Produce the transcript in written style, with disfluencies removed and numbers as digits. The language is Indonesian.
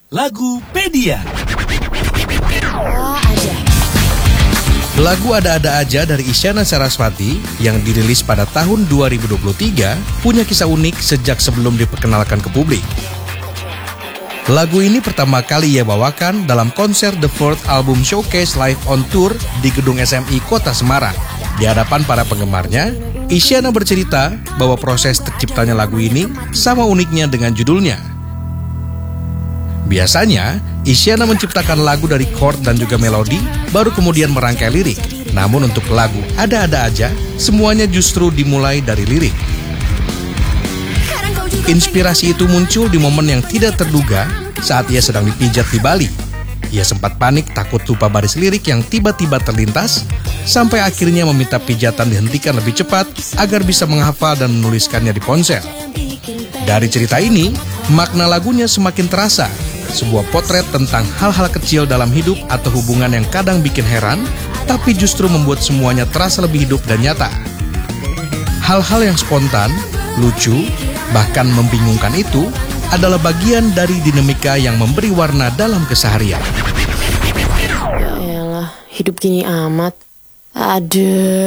Lagupedia. Lagu Ada-Ada Aja dari Isyana Sarasvati yang dirilis pada tahun 2023 punya kisah unik sejak sebelum diperkenalkan ke publik. Lagu ini pertama kali ia bawakan dalam konser The Fourth Album Showcase Live on Tour di Gedung SMI Kota Semarang. Di hadapan para penggemarnya, Isyana bercerita bahwa proses terciptanya lagu ini sama uniknya dengan judulnya. Biasanya, Isyana menciptakan lagu dari chord dan juga melodi, baru kemudian merangkai lirik. Namun untuk lagu Ada-Ada Aja, semuanya justru dimulai dari lirik. Inspirasi itu muncul di momen yang tidak terduga saat ia sedang dipijat di Bali. Ia sempat panik takut lupa baris lirik yang tiba-tiba terlintas, sampai akhirnya meminta pijatan dihentikan lebih cepat agar bisa menghafal dan menuliskannya di ponsel. Dari cerita ini, makna lagunya semakin terasa. Sebuah potret tentang hal-hal kecil dalam hidup atau hubungan yang kadang bikin heran, tapi justru membuat semuanya terasa lebih hidup dan nyata. Hal-hal yang spontan, lucu, bahkan membingungkan itu adalah bagian dari dinamika yang memberi warna dalam keseharian. Ya elah, hidup gini amat. Aduh.